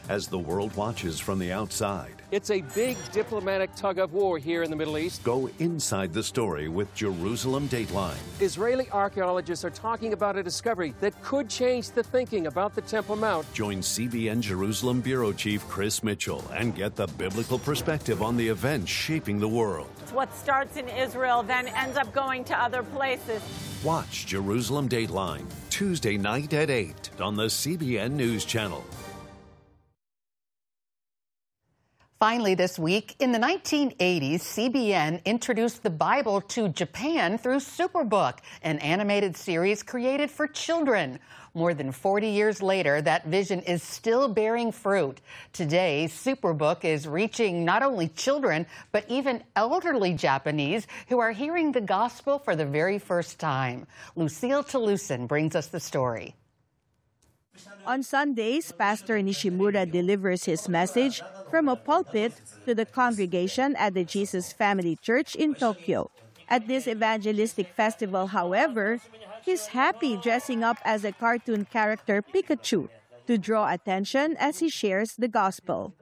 as the world watches from the outside. It's a big diplomatic tug-of-war here in the Middle East. Go inside the story with Jerusalem Dateline. Israeli archaeologists are talking about a discovery that could change the thinking about the Temple Mount. Join CBN Jerusalem Bureau Chief Chris Mitchell and get the biblical perspective on the events shaping the world. What starts in Israel then ends up going to other places. Watch Jerusalem Dateline Tuesday night at 8 on the CBN News Channel. Finally this week, in the 1980s, CBN introduced the Bible to Japan through Superbook, an animated series created for children. More than 40 years later, that vision is still bearing fruit. Today, Superbook is reaching not only children, but even elderly Japanese who are hearing the gospel for the very first time. Lucille Toulousan brings us the story. On Sundays, Pastor Nishimura delivers his message from a pulpit to the congregation at the Jesus Family Church in Tokyo. At this evangelistic festival, however, he's happy dressing up as a cartoon character Pikachu to draw attention as he shares the gospel.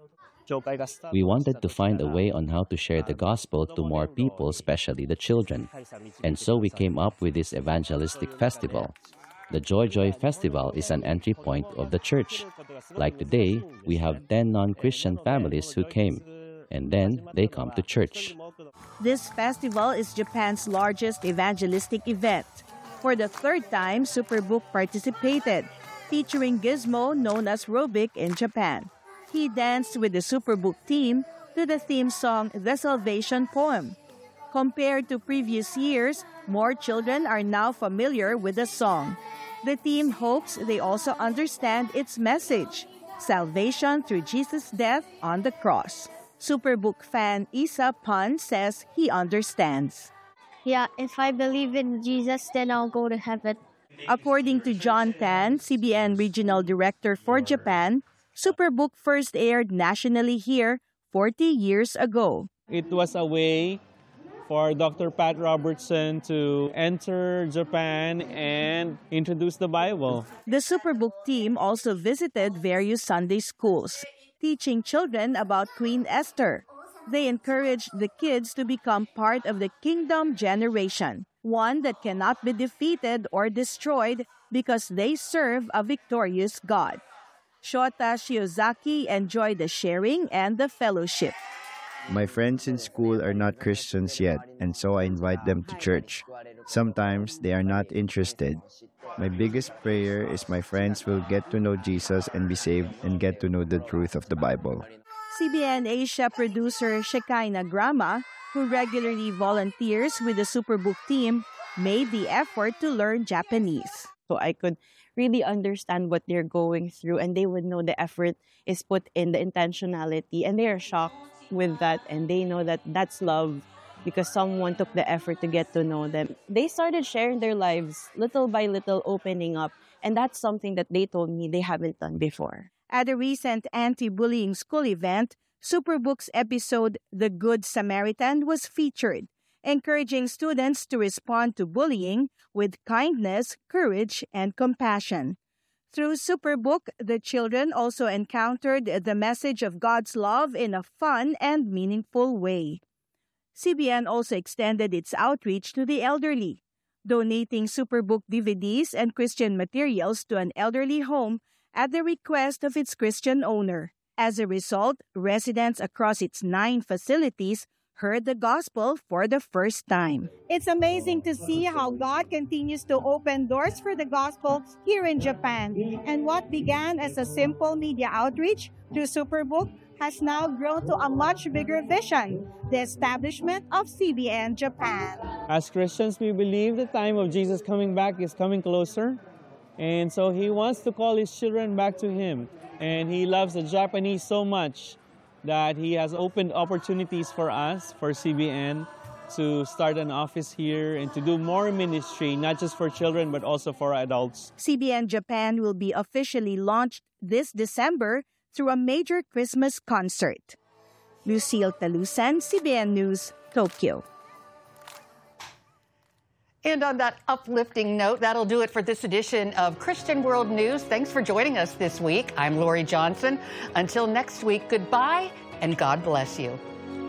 We wanted to find a way on how to share the gospel to more people, especially the children. And so we came up with this evangelistic festival. The Joy Joy Festival is an entry point of the church. Like today, we have 10 non-Christian families who came, and then they come to church. This festival is Japan's largest evangelistic event. For the third time, Superbook participated, featuring Gizmo known as Rubik in Japan. He danced with the Superbook team to the theme song The Salvation Poem. Compared to previous years, more children are now familiar with the song. The team hopes they also understand its message, salvation through Jesus' death on the cross. Superbook fan Isa Pan says he understands. Yeah, if I believe in Jesus, then I'll go to heaven. According to John Tan, CBN Regional Director for Japan, Superbook first aired nationally here 40 years ago. It was a way for Dr. Pat Robertson to enter Japan and introduce the Bible. The Superbook team also visited various Sunday schools, teaching children about Queen Esther. They encouraged the kids to become part of the kingdom generation, one that cannot be defeated or destroyed because they serve a victorious God. Shota Shiozaki enjoyed the sharing and the fellowship. My friends in school are not Christians yet, and so I invite them to church. Sometimes they are not interested. My biggest prayer is my friends will get to know Jesus and be saved and get to know the truth of the Bible. CBN Asia producer Shekinah Grama, who regularly volunteers with the Superbook team, made the effort to learn Japanese. So I could really understand what they're going through, and they would know the effort is put in, the intentionality, and they are shocked with that, and they know that that's love because someone took the effort to get to know them. They started sharing their lives little by little, opening up, and that's something that they told me they haven't done before. At a recent anti-bullying school event, Superbook's episode The Good Samaritan was featured, encouraging students to respond to bullying with kindness, courage, and compassion. Through Superbook, the children also encountered the message of God's love in a fun and meaningful way. CBN also extended its outreach to the elderly, donating Superbook DVDs and Christian materials to an elderly home at the request of its Christian owner. As a result, residents across its 9 facilities heard the gospel for the first time. It's amazing to see how God continues to open doors for the gospel here in Japan. And what began as a simple media outreach through Superbook has now grown to a much bigger vision, the establishment of CBN Japan. As Christians, we believe the time of Jesus coming back is coming closer. And so he wants to call his children back to him. And he loves the Japanese so much that he has opened opportunities for us, for CBN, to start an office here and to do more ministry, not just for children, but also for adults. CBN Japan will be officially launched this December through a major Christmas concert. Lucille Toulousan, CBN News, Tokyo. And on that uplifting note, that'll do it for this edition of Christian World News. Thanks for joining us this week. I'm Lori Johnson. Until next week, goodbye and God bless you.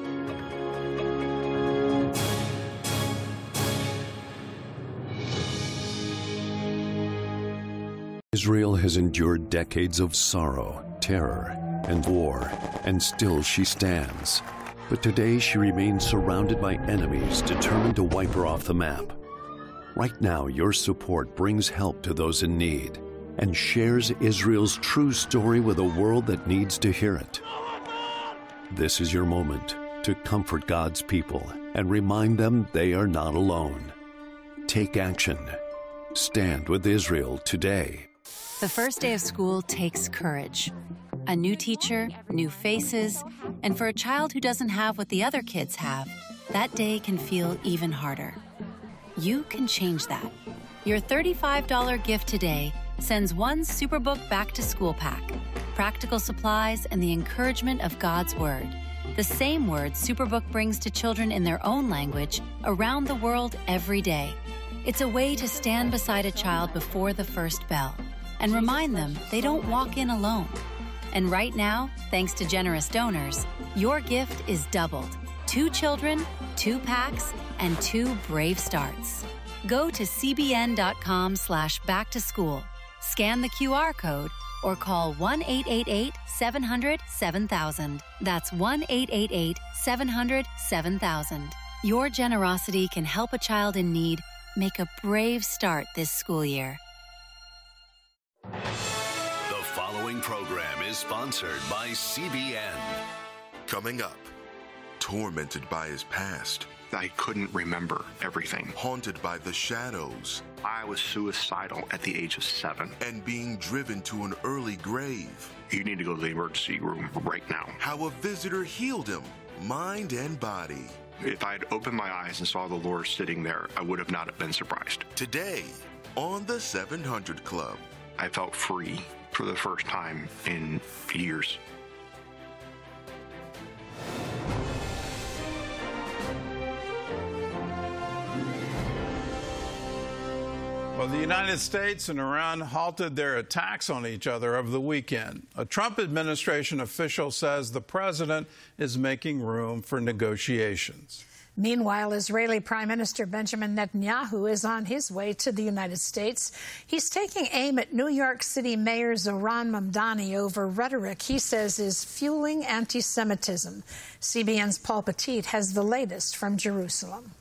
Israel has endured decades of sorrow, terror, and war, and still she stands. But today she remains surrounded by enemies determined to wipe her off the map. Right now, your support brings help to those in need and shares Israel's true story with a world that needs to hear it. This is your moment to comfort God's people and remind them they are not alone. Take action. Stand with Israel today. The first day of school takes courage. A new teacher, new faces, and for a child who doesn't have what the other kids have, that day can feel even harder. You can change that. Your $35 gift today sends one Superbook Back to School pack, practical supplies, and the encouragement of God's Word. The same word Superbook brings to children in their own language around the world every day. It's a way to stand beside a child before the first bell and remind them they don't walk in alone. And right now, thanks to generous donors, your gift is doubled. 2 children, 2 packs, and 2 brave starts. Go to cbn.com/backtoschool, scan the QR code, or call 1-888-700-7000. That's 1-888-700-7000. Your generosity can help a child in need make a brave start this school year. The following program is sponsored by CBN. Coming up, tormented by his past. I couldn't remember everything. Haunted by the shadows. I was suicidal at the age of 7. And being driven to an early grave. You need to go to the emergency room right now. How a visitor healed him, mind and body. If I had opened my eyes and saw the Lord sitting there, I would have not been surprised. Today, on the 700 Club. I felt free for the first time in years. Well, the United States and Iran halted their attacks on each other over the weekend. A Trump administration official says the president is making room for negotiations. Meanwhile, Israeli Prime Minister Benjamin Netanyahu is on his way to the United States. He's taking aim at New York City Mayor Zohran Mamdani over rhetoric he says is fueling anti-Semitism. CBN's Paul Petit has the latest from Jerusalem.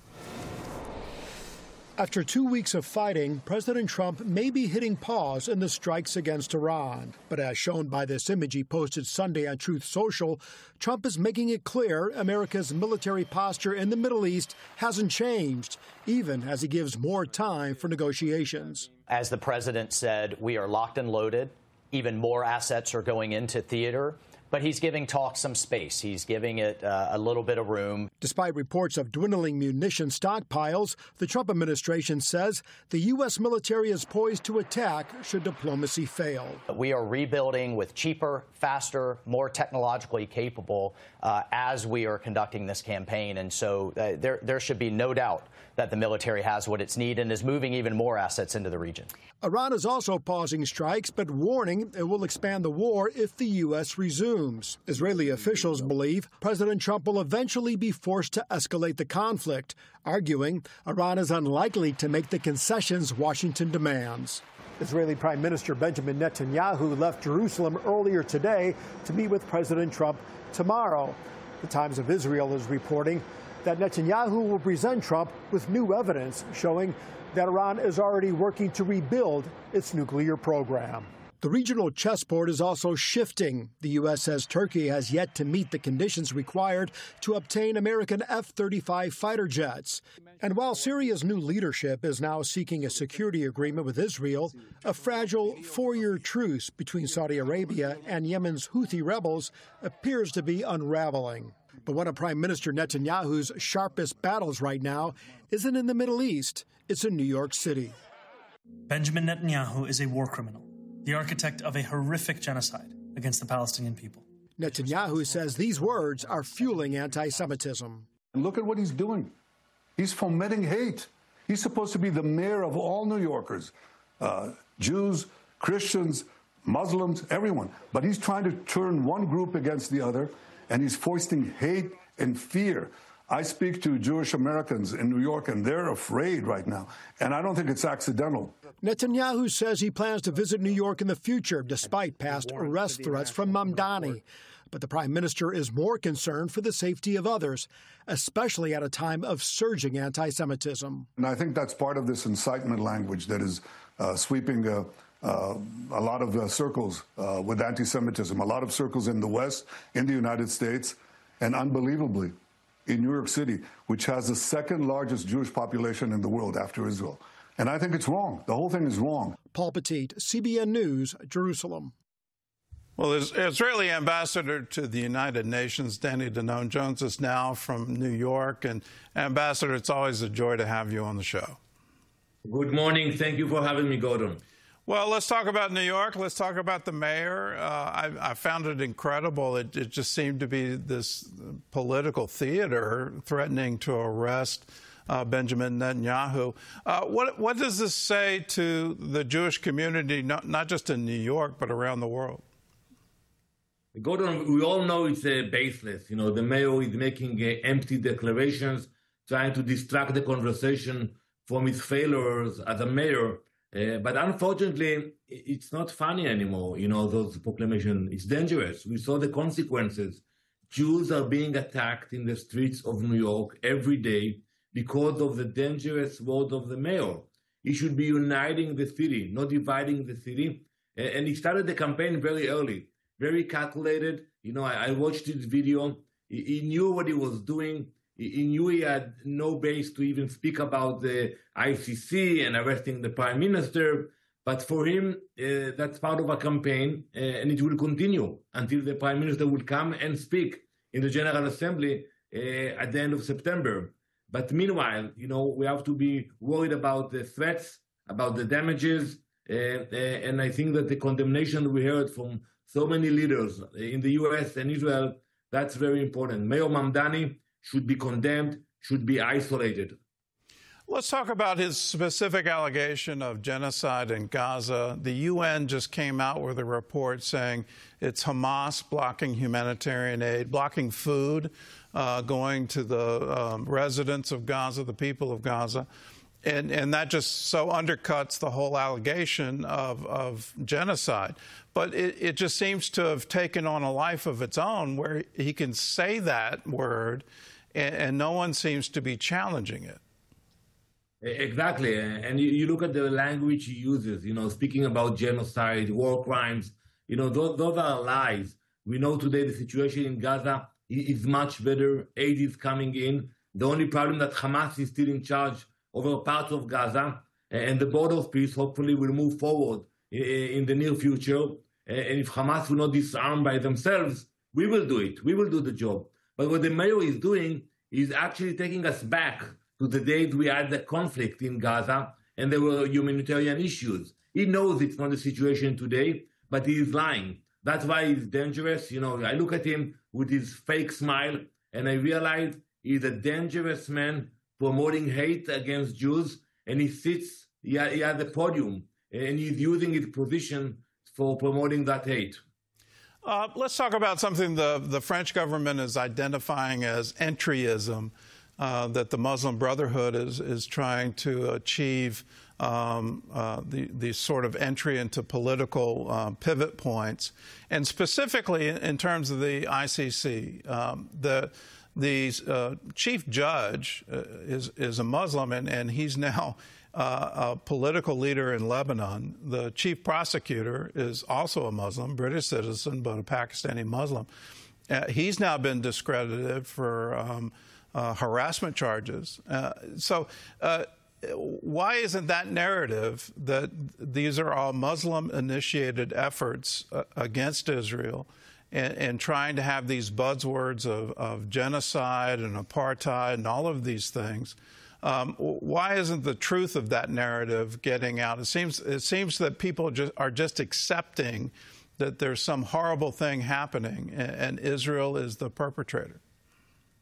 After 2 weeks of fighting, President Trump may be hitting pause in the strikes against Iran. But as shown by this image he posted Sunday on Truth Social, Trump is making it clear America's military posture in the Middle East hasn't changed, even as he gives more time for negotiations. As the president said, we are locked and loaded. Even more assets are going into theater. But he's giving talk some space. He's giving it a little bit of room. Despite reports of dwindling munition stockpiles, the Trump administration says the U.S. military is poised to attack should diplomacy fail. We are rebuilding with cheaper, faster, more technologically capable as we are conducting this campaign. And so there should be no doubt that the military has what it's needed and is moving even more assets into the region. Iran is also pausing strikes, but warning it will expand the war if the U.S. resumes. Israeli officials believe President Trump will eventually be forced to escalate the conflict, arguing Iran is unlikely to make the concessions Washington demands. Israeli Prime Minister Benjamin Netanyahu left Jerusalem earlier today to meet with President Trump tomorrow. The Times of Israel is reporting that Netanyahu will present Trump with new evidence showing that Iran is already working to rebuild its nuclear program. The regional chessboard is also shifting. The U.S. says Turkey has yet to meet the conditions required to obtain American F-35 fighter jets. And while Syria's new leadership is now seeking a security agreement with Israel, a fragile 4-year truce between Saudi Arabia and Yemen's Houthi rebels appears to be unraveling. But one of Prime Minister Netanyahu's sharpest battles right now isn't in the Middle East. It's in New York City. Benjamin Netanyahu is a war criminal, the architect of a horrific genocide against the Palestinian people. Netanyahu says these words are fueling anti-Semitism. And look at what he's doing. He's fomenting hate. He's supposed to be the mayor of all New Yorkers, Jews, Christians, Muslims, everyone. But he's trying to turn one group against the other, and he's foisting hate and fear. I speak to Jewish Americans in New York, and they're afraid right now. And I don't think it's accidental. Netanyahu says he plans to visit New York in the future, despite past arrest threats from Mamdani. But the prime minister is more concerned for the safety of others, especially at a time of surging anti-Semitism. And I think that's part of this incitement language that is sweeping a lot of circles with anti-Semitism, a lot of circles in the West, in the United States, and unbelievably, in New York City, which has the second largest Jewish population in the world after Israel. And I think it's wrong. The whole thing is wrong. Paul Petit, CBN News, Jerusalem. Well, the Israeli ambassador to the United Nations, Danny Danon-Jones, is now from New York. And Ambassador, it's always a joy to have you on the show. Good morning. Thank you for having me, Gordon. Well, let's talk about New York. Let's talk about the mayor. I found it incredible. It just seemed to be this political theater threatening to arrest Benjamin Netanyahu. What does this say to the Jewish community, not just in New York, but around the world? Gordon, we all know it's baseless. You know, the mayor is making empty declarations, trying to distract the conversation from his failures as a mayor. But unfortunately, it's not funny anymore, you know, those proclamations. It's dangerous. We saw the consequences. Jews are being attacked in the streets of New York every day because of the dangerous words of the mayor. He should be uniting the city, not dividing the city. And he started the campaign very early, very calculated. You know, I watched his video. He knew what he was doing. He knew he had no base to even speak about the ICC and arresting the prime minister. But for him, that's part of a campaign, and it will continue until the prime minister will come and speak in the General Assembly at the end of September. But meanwhile, you know, we have to be worried about the threats, about the damages, and I think that the condemnation we heard from so many leaders in the U.S. and Israel, that's very important. Mayor Mamdani should be condemned, should be isolated. Let's talk about his specific allegation of genocide in Gaza. The UN just came out with a report saying it's Hamas blocking humanitarian aid, blocking food going to the residents of Gaza, the people of Gaza. And that just so undercuts the whole allegation of genocide. But it just seems to have taken on a life of its own where he can say that word and no one seems to be challenging it. Exactly. And you look at the language he uses, you know, speaking about genocide, war crimes, you know, those are lies. We know today the situation in Gaza is much better. Aid is coming in. The only problem that Hamas is still in charge over parts of Gaza, and the border of peace hopefully will move forward in the near future. And if Hamas will not disarm by themselves, we will do it. We will do the job. But what the mayor is doing is actually taking us back to the days we had the conflict in Gaza and there were humanitarian issues. He knows it's not the situation today, but he is lying. That's why he's dangerous. You know, I look at him with his fake smile and I realize he's a dangerous man promoting hate against Jews, and he sits, he has the podium, and he's using his position for promoting that hate. Let's talk about something the French government is identifying as entryism, that the Muslim Brotherhood is trying to achieve the sort of entry into political pivot points. And specifically in terms of the ICC, the chief judge is a Muslim, and he's now a political leader in Lebanon. The chief prosecutor is also a Muslim, British citizen, but a Pakistani Muslim. He's now been discredited for harassment charges. So why isn't that narrative that these are all Muslim-initiated efforts against Israel and trying to have these buzzwords of genocide and apartheid and all of these things? Why isn't the truth of that narrative getting out? It seems that people are just accepting that there's some horrible thing happening and Israel is the perpetrator.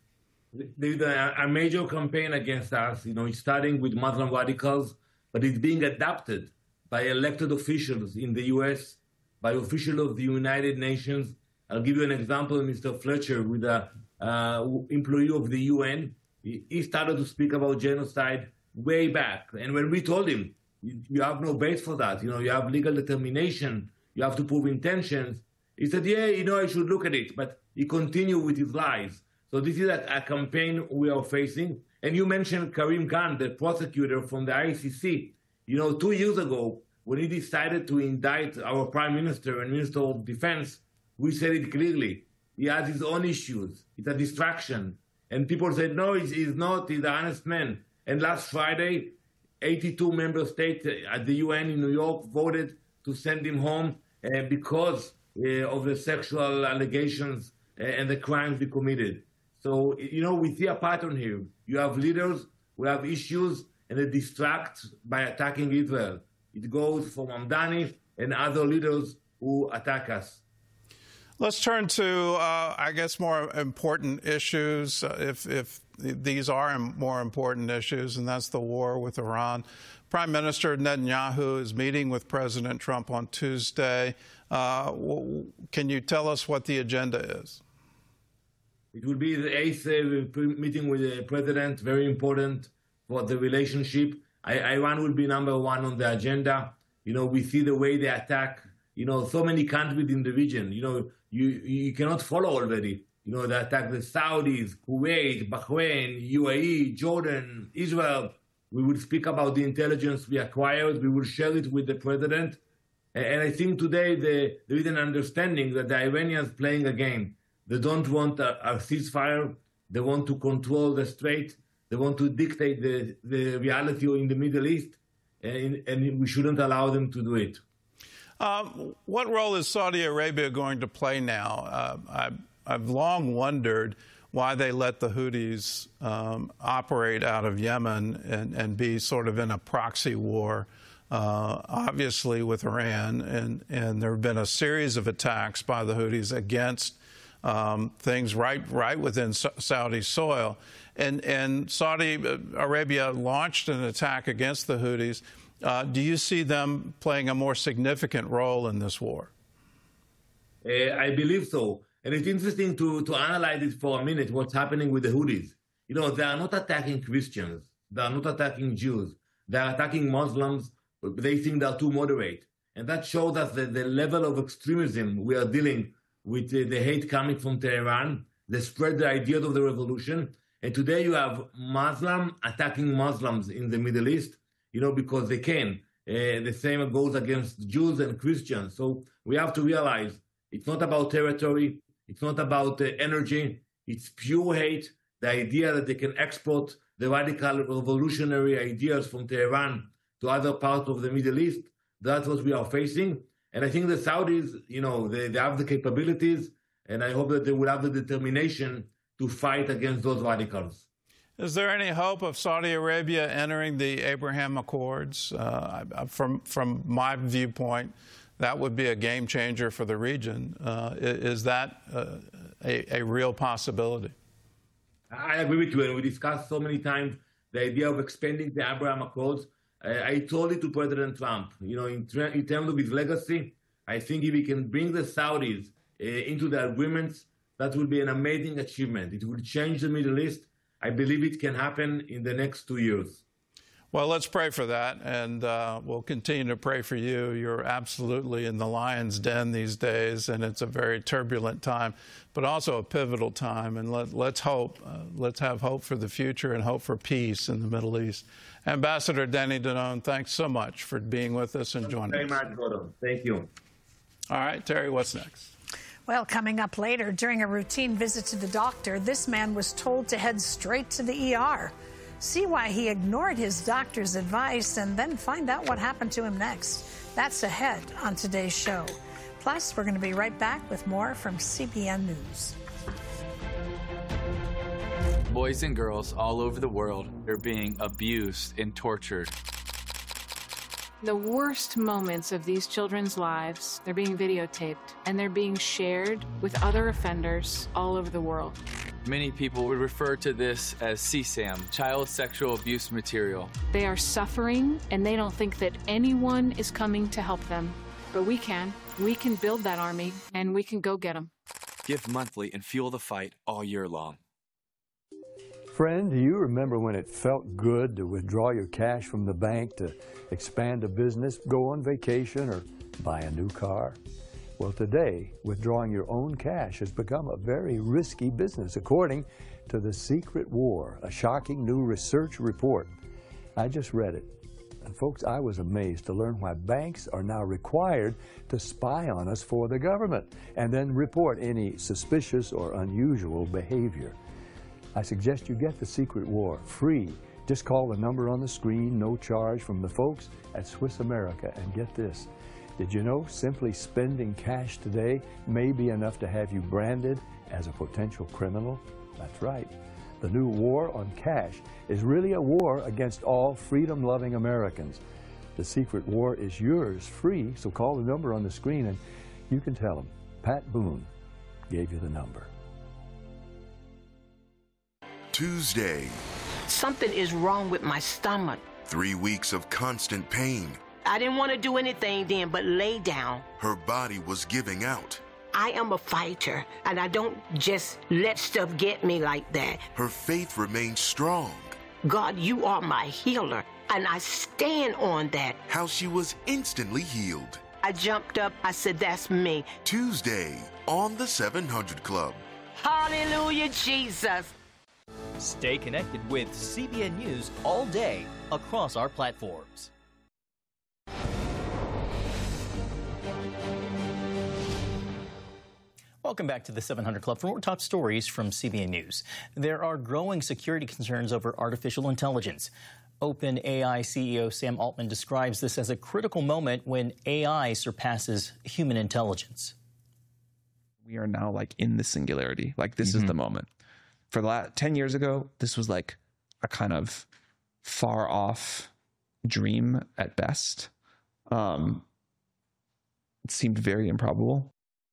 There's a major campaign against us. It's starting with Muslim radicals, but it's being adopted by elected officials in the U.S., by officials of the United Nations. I'll give you an example, Mr. Fletcher, with an employee of the UN. He started to speak about genocide way back. And when we told him, you have no base for that, you have legal determination, you have to prove intentions, he said, yeah, I should look at it. But he continued with his lies. So this is a campaign we are facing. And you mentioned Karim Khan, the prosecutor from the ICC. 2 years ago, when he decided to indict our Prime Minister and Minister of Defense, we said it clearly. He has his own issues. It's a distraction. And people said, no, he's not. He's an honest man. And last Friday, 82 member states at the UN in New York voted to send him home because of the sexual allegations and the crimes he committed. So, we see a pattern here. You have leaders who have issues and they distract by attacking Israel. It goes from Mamdani and other leaders who attack us. Let's turn to, I guess, more important issues, if these are more important issues, and that's the war with Iran. Prime Minister Netanyahu is meeting with President Trump on Tuesday. Can you tell us what the agenda is? It will be the 8th meeting with the president, very important for the relationship. Iran will be number one on the agenda. We see the way they attack, so many countries in the region. You cannot follow already. They attack the Saudis, Kuwait, Bahrain, UAE, Jordan, Israel. We will speak about the intelligence we acquired. We will share it with the president. And I think today there is an understanding that the Iranians playing a game. They don't want a ceasefire. They want to control the strait. They want to dictate the reality in the Middle East. And we shouldn't allow them to do it. What role is Saudi Arabia going to play now? I've long wondered why they let the Houthis operate out of Yemen and be sort of in a proxy war, obviously with Iran. And there have been a series of attacks by the Houthis against things right within Saudi soil. And Saudi Arabia launched an attack against the Houthis. Do you see them playing a more significant role in this war? I believe so. And it's interesting to analyze it for a minute, what's happening with the Houthis. They are not attacking Christians. They are not attacking Jews. They are attacking Muslims. They think they are too moderate. And that shows us the level of extremism we are dealing with, the hate coming from Tehran. They spread the ideas of the revolution. And today you have Muslims attacking Muslims in the Middle East, because they can. The same goes against Jews and Christians. So we have to realize it's not about territory. It's not about energy. It's pure hate. The idea that they can export the radical revolutionary ideas from Tehran to other parts of the Middle East, that's what we are facing. And I think the Saudis, they have the capabilities, and I hope that they will have the determination to fight against those radicals. Is there any hope of Saudi Arabia entering the Abraham Accords? From my viewpoint, that would be a game changer for the region. Is that a real possibility? I agree with you, and we discussed so many times the idea of expanding the Abraham Accords. I told it to President Trump. In terms of his legacy, I think if he can bring the Saudis into the agreements, that will be an amazing achievement. It will change the Middle East. I believe it can happen in the next 2 years. Well, let's pray for that, and we'll continue to pray for you. You're absolutely in the lion's den these days, and it's a very turbulent time, but also a pivotal time. And let's hope. Let's have hope for the future and hope for peace in the Middle East. Ambassador Danny Danon, thanks so much for being with us and joining us. Very much, Gordon. Thank you. All right, Terry, what's next? Well, coming up later, during a routine visit to the doctor, this man was told to head straight to the ER. See why he ignored his doctor's advice and then find out what happened to him next. That's ahead on today's show. Plus, we're going to be right back with more from CBN News. Boys and girls all over the world are being abused and tortured. The worst moments of these children's lives, they're being videotaped and they're being shared with other offenders all over the world. Many people would refer to this as CSAM, child sexual abuse material. They are suffering, and they don't think that anyone is coming to help them. But we can. We can build that army, and we can go get them. Give monthly and fuel the fight all year long. Friend, do you remember when it felt good to withdraw your cash from the bank to expand a business, go on vacation, or buy a new car? Well, today, withdrawing your own cash has become a very risky business, according to The Secret War, a shocking new research report. I just read it. And folks, I was amazed to learn why banks are now required to spy on us for the government and then report any suspicious or unusual behavior. I suggest you get The Secret War free. Just call the number on the screen, no charge, from the folks at Swiss America. And get this, did you know simply spending cash today may be enough to have you branded as a potential criminal? That's right. The new war on cash is really a war against all freedom-loving Americans. The Secret War is yours free, so call the number on the screen and you can tell them Pat Boone gave you the number. Tuesday. Something is wrong with my stomach. 3 weeks of constant pain. I didn't want to do anything then but lay down. Her body was giving out. I am a fighter, and I don't just let stuff get me like that. Her faith remained strong. God, you are my healer, and I stand on that. How she was instantly healed. I jumped up. I said, that's me. Tuesday on the 700 Club. Hallelujah, Jesus. Stay connected with CBN News all day across our platforms. Welcome back to the 700 Club for more top stories from CBN News. There are growing security concerns over artificial intelligence. OpenAI CEO Sam Altman describes this as a critical moment when AI surpasses human intelligence. We are now like in the singularity. Like this is the moment. For the last 10 years ago, this was like a kind of far off dream at best. It seemed very improbable.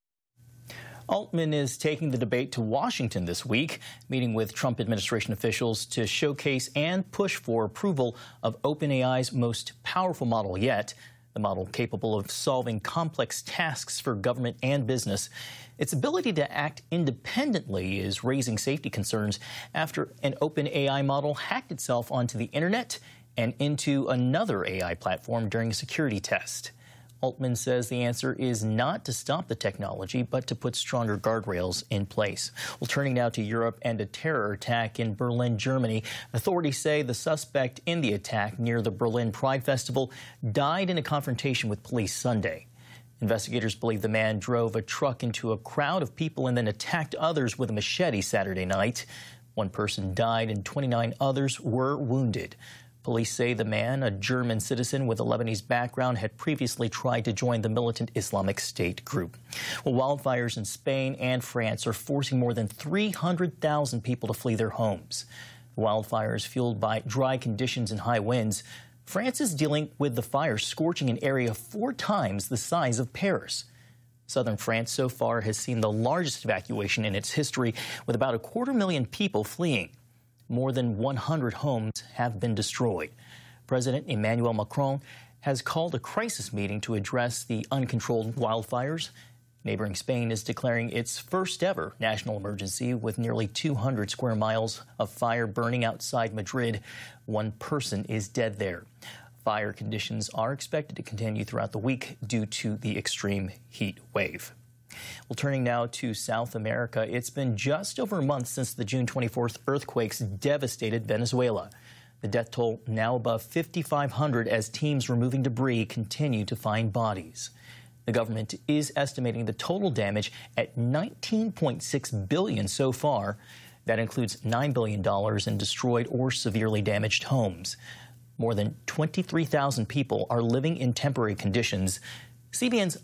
Altman is taking the debate to Washington this week, meeting with Trump administration officials to showcase and push for approval of OpenAI's most powerful model yet, the model capable of solving complex tasks for government and business. Its ability to act independently is raising safety concerns after an OpenAI model hacked itself onto the internet and into another AI platform during a security test. Altman says the answer is not to stop the technology, but to put stronger guardrails in place. Well, turning now to Europe and a terror attack in Berlin, Germany. Authorities say the suspect in the attack near the Berlin Pride Festival died in a confrontation with police Sunday. Investigators believe the man drove a truck into a crowd of people and then attacked others with a machete Saturday night. One person died and 29 others were wounded. Police say the man, a German citizen with a Lebanese background, had previously tried to join the militant Islamic State group. Well, wildfires in Spain and France are forcing more than 300,000 people to flee their homes. The wildfires fueled by dry conditions and high winds. France is dealing with the fires scorching an area 4 times the size of Paris. Southern France so far has seen the largest evacuation in its history, with about 250,000 people fleeing. More than 100 homes have been destroyed. President Emmanuel Macron has called a crisis meeting to address the uncontrolled wildfires. Neighboring Spain is declaring its first ever national emergency with nearly 200 square miles of fire burning outside Madrid. 1 person is dead there. Fire conditions are expected to continue throughout the week due to the extreme heat wave. Well, turning now to South America, it's been just over a month since the June 24th earthquakes devastated Venezuela. The death toll now above 5,500 as teams removing debris continue to find bodies. The government is estimating the total damage at $19.6 billion so far. That includes $9 billion in destroyed or severely damaged homes. More than 23,000 people are living in temporary conditions. CBN's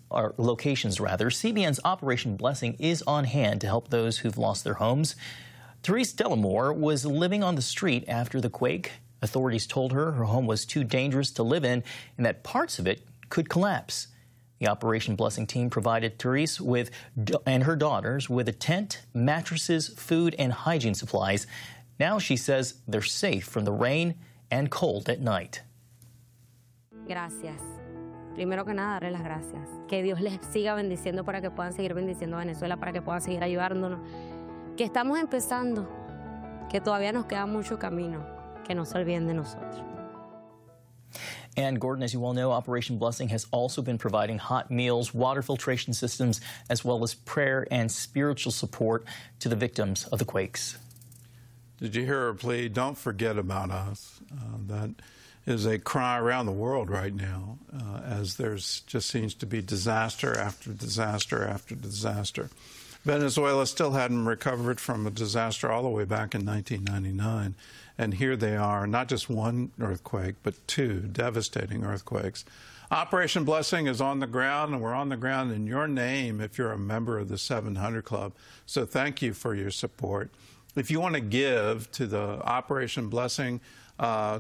Operation Blessing is on hand to help those who've lost their homes. Therese Delamore was living on the street after the quake. Authorities told her her home was too dangerous to live in and that parts of it could collapse. The Operation Blessing team provided Therese and her daughters with a tent, mattresses, food, and hygiene supplies. Now she says they're safe from the rain and cold at night. Gracias. Primero que nada, darle las gracias. Que Dios les siga bendiciendo para que puedan seguir bendiciendo a Venezuela, para que puedan seguir ayudándonos. Que estamos empezando, que todavía nos queda mucho camino, que no se olviden de nosotros. And Gordon, as you all know, Operation Blessing has also been providing hot meals, water filtration systems, as well as prayer and spiritual support to the victims of the quakes. Did you hear her plea? Don't forget about us. That is a cry around the world right now, as there's just seems to be disaster after disaster after disaster. Venezuela still hadn't recovered from a disaster all the way back in 1999. And here they are, not just one earthquake, but two devastating earthquakes. Operation Blessing is on the ground, and we're on the ground in your name if you're a member of the 700 Club. So thank you for your support. If you want to give to the Operation Blessing